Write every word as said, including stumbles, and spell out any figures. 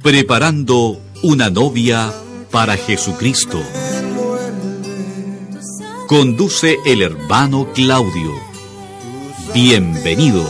Preparando una novia para Jesucristo. Conduce el hermano Claudio. Bienvenidos.